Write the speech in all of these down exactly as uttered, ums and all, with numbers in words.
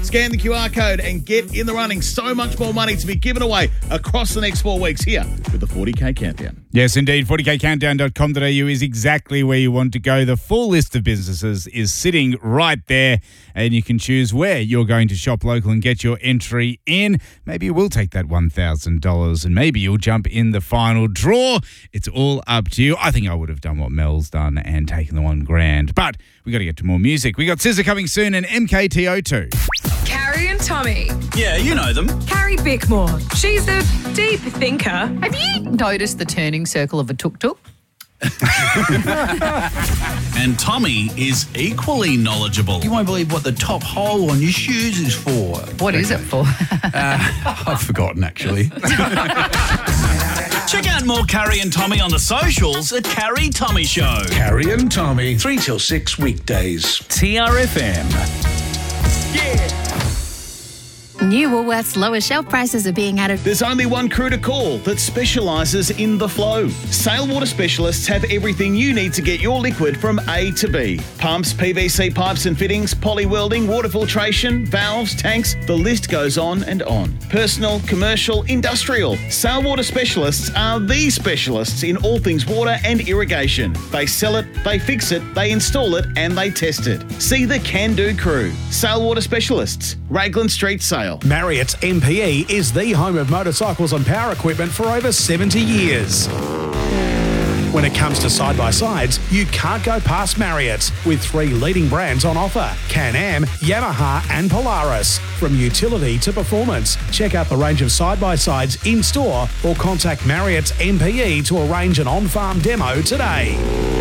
Scan the Q R code and get in the running. So much more money to be given away across the next four weeks here with the forty K Countdown. Yes, indeed. forty k countdown dot com dot a u is exactly where you want to go. The full list of businesses is sitting right there, and you can choose where you're going to shop local and get your entry in. Maybe you will take that one thousand dollars and maybe you'll jump in the final draw. It's all up to you. I think I would have done what Mel's done and taken the one grand. But we got to get to more music. We got S Z A coming soon and M K T O two. Carrie and Tommy. Yeah, you know them. Carrie Bickmore. She's a deep thinker. Have you noticed the turning circle of a tuk-tuk? And Tommy is equally knowledgeable. You won't believe what the top hole on your shoes is for. What is it for? uh, I've forgotten, actually. Check out more Carrie and Tommy on the socials at Carrie Tommy Show. Carrie and Tommy, three till six weekdays. T R F M. Yeah. New Woolworths lower shelf prices are being added. There's only one crew to call that specialises in the flow. Sale Water Specialists have everything you need to get your liquid from A to B. Pumps, P V C pipes and fittings, poly welding, water filtration, valves, tanks, the list goes on and on. Personal, commercial, industrial. Sale Water Specialists are the specialists in all things water and irrigation. They sell it, they fix it, they install it and they test it. See the can-do crew. Sale Water Specialists, Raglan Street, Sale. Marriott's M P E is the home of motorcycles and power equipment for over seventy years. When it comes to side-by-sides, you can't go past Marriott's with three leading brands on offer: Can-Am, Yamaha and Polaris. From utility to performance, check out the range of side-by-sides in-store or contact Marriott's M P E to arrange an on-farm demo today.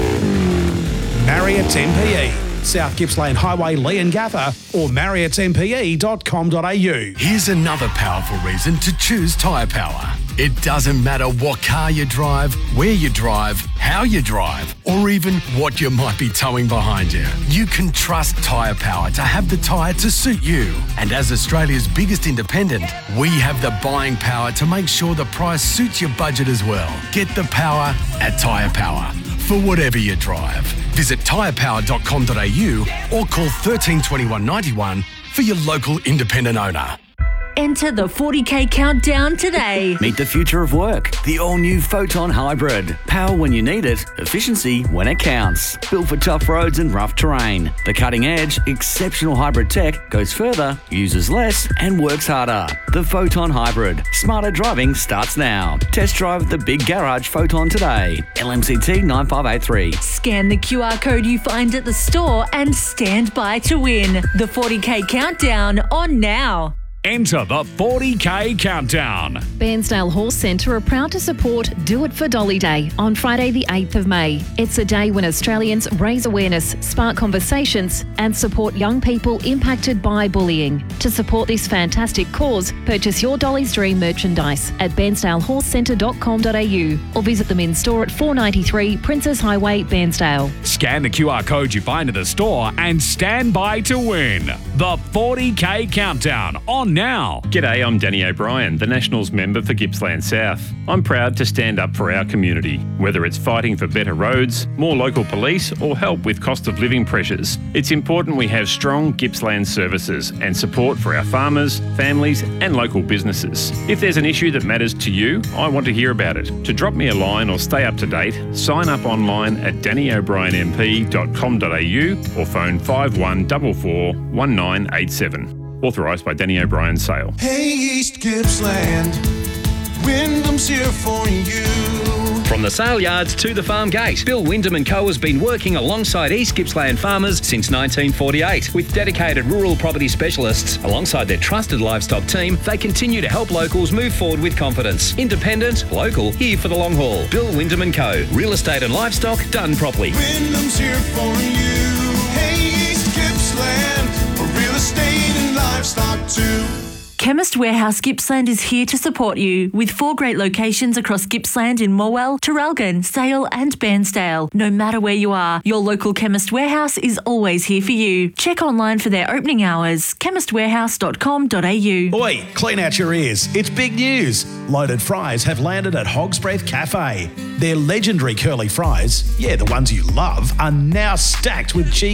Marriott's M P E. South Gippsland Highway, Leongatha, or marriotts m p e dot com dot a u. Here's another powerful reason to choose Tyre Power. It doesn't matter what car you drive, where you drive, how you drive, or even what you might be towing behind you. You can trust Tyre Power to have the tyre to suit you. And as Australia's biggest independent, we have the buying power to make sure the price suits your budget as well. Get the power at Tyre Power. For whatever you drive, visit tyre power dot com dot a u or call thirteen twenty-one ninety-one for your local independent owner. Enter the forty K countdown today. Meet the future of work. The all-new Photon Hybrid. Power when you need it, efficiency when it counts. Built for tough roads and rough terrain. The cutting-edge, exceptional hybrid tech goes further, uses less, and works harder. The Photon Hybrid. Smarter driving starts now. Test drive the Big Garage Photon today. L M C T nine five eight three. Scan the Q R code you find at the store and stand by to win. The forty K countdown on now. Enter the forty K countdown. Bairnsdale Horse Centre are proud to support Do It for Dolly Day on Friday the eighth of May. It's a day when Australians raise awareness, spark conversations and support young people impacted by bullying. To support this fantastic cause, purchase your Dolly's Dream merchandise at bairnsdale horse centre dot com dot a u or visit them in store at four ninety-three Princess Highway, Bairnsdale. Scan the Q R code you find at the store and stand by to win. The forty K countdown on now. G'day, I'm Danny O'Brien, the Nationals member for Gippsland South. I'm proud to stand up for our community, whether it's fighting for better roads, more local police, or help with cost of living pressures. It's important we have strong Gippsland services and support for our farmers, families, and local businesses. If there's an issue that matters to you, I want to hear about it. To drop me a line or stay up to date, sign up online at danny o'brien m p dot com dot a u or phone five one four four one nine eight seven. Authorised by Danny O'Brien Sale. Hey East Gippsland, Wyndham's here for you. From the sale yards to the farm gate, Bill Wyndham and Co has been working alongside East Gippsland farmers since nineteen forty-eight. With dedicated rural property specialists alongside their trusted livestock team, they continue to help locals move forward with confidence. Independent, local, here for the long haul. Bill Wyndham and Co. Real estate and livestock done properly. Wyndham's here for you. Hey East Gippsland, for real estate and livestock too. Chemist Warehouse Gippsland is here to support you with four great locations across Gippsland in Morwell, Traralgon, Sale and Bairnsdale. No matter where you are, your local Chemist Warehouse is always here for you. Check online for their opening hours, chemist warehouse dot com dot a u. Oi, clean out your ears. It's big news. Loaded fries have landed at Hog's Breath Cafe. Their legendary curly fries, yeah, the ones you love, are now stacked with cheese.